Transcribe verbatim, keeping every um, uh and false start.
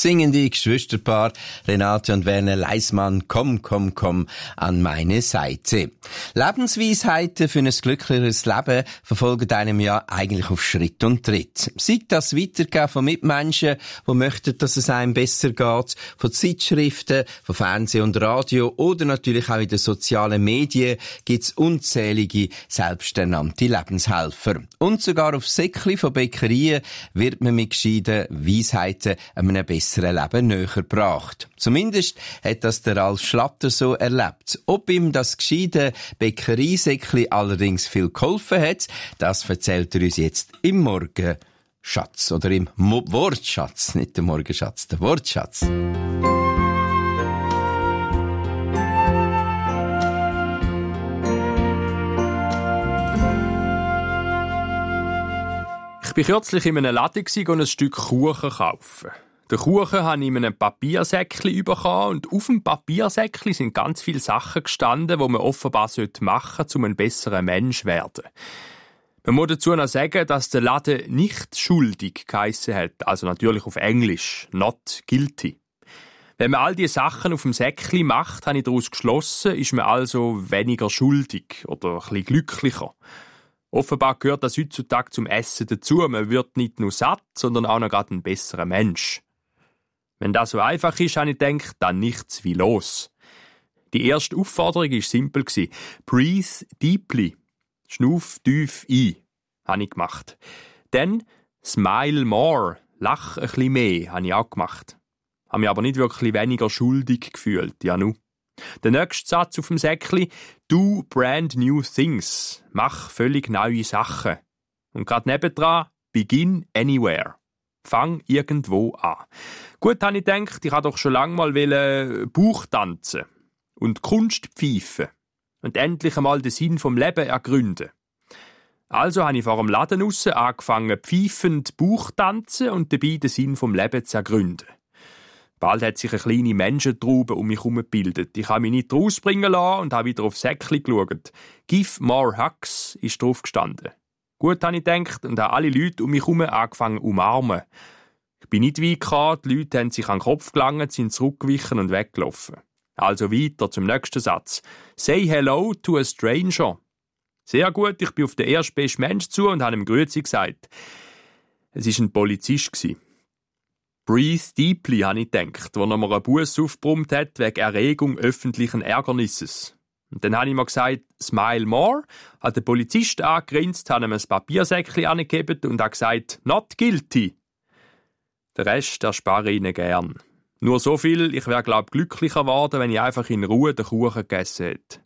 singende Geschwisterpaar Renate und Werner Leismann, komm, komm, komm an meine Seite. Lebensweisheiten für ein glücklicheres Leben verfolgen einem ja eigentlich auf Schritt und Tritt. Sei das Weitergeben von Mitmenschen, die möchten, dass es einem besser geht, von Zeitschriften, von Fernsehen und Radio oder natürlich auch in den sozialen Medien gibt es unzählige selbsternannte Lebenshelfer. Und sogar auf Säckchen von Bäckereien wird man mit gescheiten Weisheiten einem besseren Leben näher gebracht. Zumindest hat das der Ralf Schlatter so erlebt. Ob ihm das gescheite Bäckereisäckchen allerdings viel geholfen hat, das erzählt er uns jetzt im Morgenschatz oder im Mo- Wortschatz, nicht der Morgenschatz, der Wortschatz. Ich war kürzlich in einem Laden und ein Stück Kuchen kaufen. Den Kuchen habe ich in einem Papiersäckchen bekommen und auf dem Papiersäckchen sind ganz viele Sachen gestanden, die man offenbar machen sollte, um ein besserer Mensch zu werden. Man muss dazu noch sagen, dass der Laden nicht schuldig geheissen hat, also natürlich auf Englisch, not guilty. Wenn man all diese Sachen auf dem Säckchen macht, habe ich daraus geschlossen, ist man also weniger schuldig oder ein bisschen glücklicher. Offenbar gehört das heutzutage zum Essen dazu. Man wird nicht nur satt, sondern auch noch gerade ein besserer Mensch. Wenn das so einfach ist, habe ich gedacht, dann nichts wie los. Die erste Aufforderung war simpel. Breathe deeply. Schnuff tief ein. Habe ich gemacht. Dann smile more. Lach ein bisschen mehr. Habe ich auch gemacht. Habe mich aber nicht wirklich weniger schuldig gefühlt. Ja, nu. Der nächste Satz auf dem Säckchen: Do brand new things. Mach völlig neue Sachen. Und gerade nebendran: Begin anywhere. Fang irgendwo an. Gut, habe ich gedacht, ich wollte doch schon lange mal Bauch tanzen und Kunst pfeifen und endlich einmal den Sinn vom Leben ergründen. Also habe ich vor dem Laden raus angefangen, pfeifend Bauch tanzen und dabei den Sinn vom Leben zu ergründen. Bald hat sich eine kleine Menschentraube um mich herum gebildet. Ich habe mich nicht rausbringen lassen und habe wieder aufs Säckchen geschaut. «Give more hugs» ist drauf gestanden. Gut, habe ich gedacht, und habe alle Leute um mich herum angefangen zu umarmen. Ich bin nicht weit gekommen, die Leute haben sich an den Kopf gelangt, sind zurückgewichen und weggelaufen. Also weiter zum nächsten Satz. «Say hello to a stranger». Sehr gut, ich bin auf den erstbesten Mensch zu und habe ihm Grüezi gesagt. Es war ein Polizist. «Breathe deeply», habe ich gedacht, wo er mir einen Buss aufgebrummt hat wegen Erregung öffentlichen Ärgernisses. Und dann habe ich mir gesagt, «Smile more», hat der Polizist angegrinst, hat ihm ein Papiersäckchen angegeben und hat gesagt, «Not guilty». Den Rest erspare ich Ihnen gern. Nur so viel, ich wäre, glaube ich, glücklicher geworden, wenn ich einfach in Ruhe den Kuchen gegessen hätte.